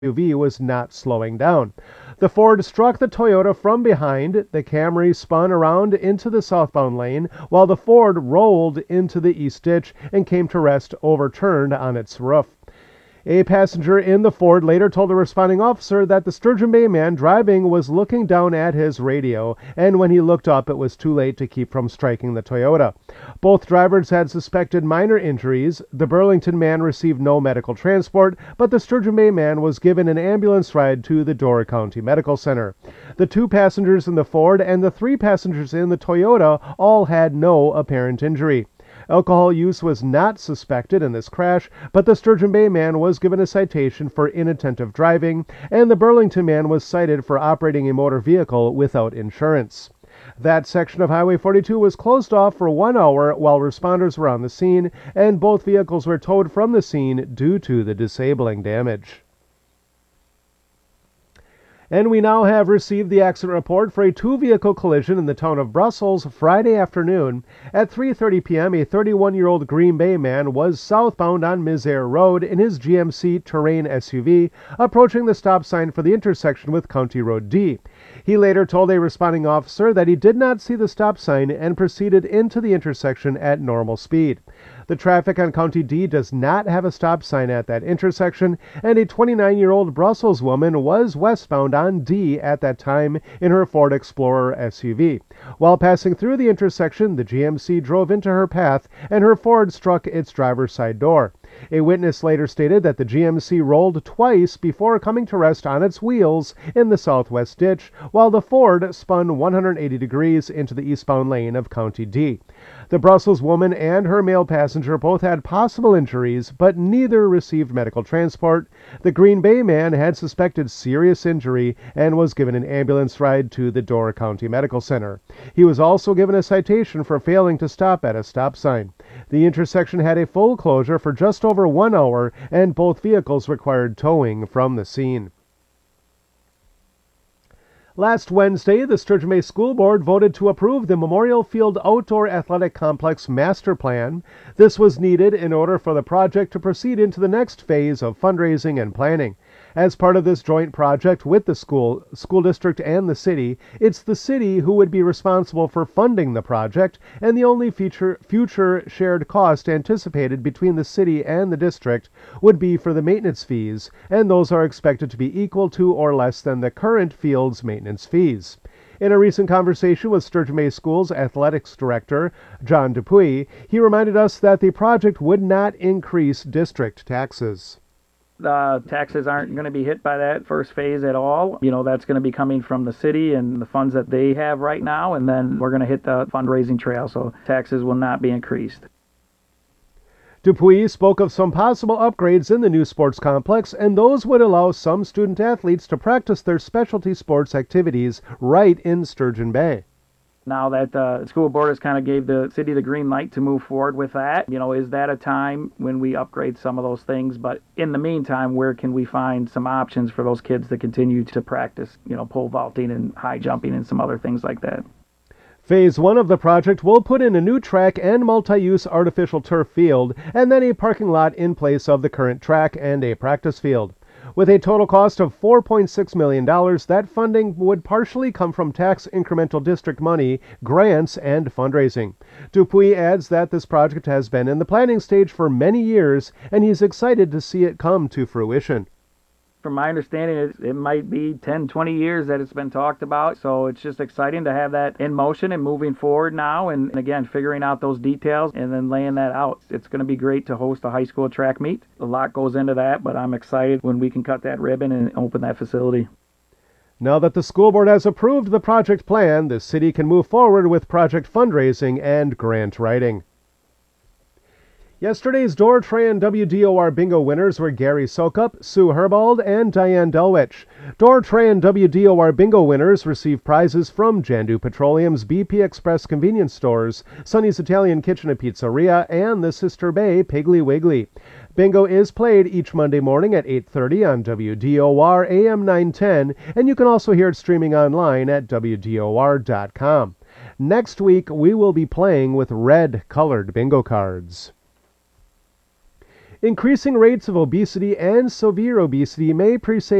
SUV was not slowing down. The Ford struck the Toyota from behind. The Camry spun around into the southbound lane, while the Ford rolled into the east ditch and came to rest overturned on its roof. A passenger in the Ford later told the responding officer that the Sturgeon Bay man driving was looking down at his radio, and when he looked up, it was too late to keep from striking the Toyota. Both drivers had suspected minor injuries. The Burlington man received no medical transport, but the Sturgeon Bay man was given an ambulance ride to the Door County Medical Center. The 2 passengers in the Ford and the 3 passengers in the Toyota all had no apparent injury. Alcohol use was not suspected in this crash, but the Sturgeon Bay man was given a citation for inattentive driving, and the Burlington man was cited for operating a motor vehicle without insurance. That section of Highway 42 was closed off for 1 hour while responders were on the scene, and both vehicles were towed from the scene due to the disabling damage. And we now have received the accident report for a 2-vehicle collision in the town of Brussels Friday afternoon. At 3:30 p.m., a 31-year-old Green Bay man was southbound on Misair Road in his GMC Terrain SUV, approaching the stop sign for the intersection with County Road D. He later told a responding officer that he did not see the stop sign and proceeded into the intersection at normal speed. The traffic on County D does not have a stop sign at that intersection, and a 29-year-old Brussels woman was westbound on D at that time in her Ford Explorer SUV. While passing through the intersection, the GMC drove into her path, and her Ford struck its driver's side door. A witness later stated that the GMC rolled twice before coming to rest on its wheels in the southwest ditch, while the Ford spun 180 degrees into the eastbound lane of County D. The Brussels woman and her male passenger both had possible injuries, but neither received medical transport. The Green Bay man had suspected serious injury and was given an ambulance ride to the Door County Medical Center. He was also given a citation for failing to stop at a stop sign. The intersection had a full closure for just over 1 hour, and both vehicles required towing from the scene. Last Wednesday, the Sturgeon Bay School Board voted to approve the Memorial Field Outdoor Athletic Complex Master Plan. This was needed in order for the project to proceed into the next phase of fundraising and planning. As part of this joint project with the school district, and the city, it's the city who would be responsible for funding the project, and the only future shared cost anticipated between the city and the district would be for the maintenance fees, and those are expected to be equal to or less than the current field's maintenance fees. In a recent conversation with Sturgeon Bay Schools Athletics Director John Dupuy, he reminded us that the project would not increase district taxes. The taxes aren't going to be hit by that first phase at all. That's going to be coming from the city and the funds that they have right now, and then we're going to hit the fundraising trail, so taxes will not be increased. Dupuy spoke of some possible upgrades in the new sports complex, and those would allow some student athletes to practice their specialty sports activities right in Sturgeon Bay. Now that the school board has kind of gave the city the green light to move forward with that, is that a time when we upgrade some of those things? But in the meantime, where can we find some options for those kids to continue to practice, pole vaulting and high jumping and some other things like that? Phase 1 of the project will put in a new track and multi-use artificial turf field, and then a parking lot in place of the current track and a practice field. With a total cost of $4.6 million, that funding would partially come from tax incremental district money, grants, and fundraising. Dupuy adds that this project has been in the planning stage for many years, and he's excited to see it come to fruition. From my understanding, it might be 10, 20 years that it's been talked about, so it's just exciting to have that in motion and moving forward now, and again, figuring out those details and then laying that out. It's going to be great to host a high school track meet. A lot goes into that, but I'm excited when we can cut that ribbon and open that facility. Now that the school board has approved the project plan, the city can move forward with project fundraising and grant writing. Yesterday's Door Tran WDOR bingo winners were Gary Sokup, Sue Herbald, and Diane Delwich. Door Tran WDOR bingo winners receive prizes from Jandu Petroleum's BP Express convenience stores, Sonny's Italian Kitchen and Pizzeria, and the Sister Bay Piggly Wiggly. Bingo is played each Monday morning at 8:30 on WDOR AM 910, and you can also hear it streaming online at WDOR.com. Next week, we will be playing with red-colored bingo cards. Increasing rates of obesity and severe obesity may presage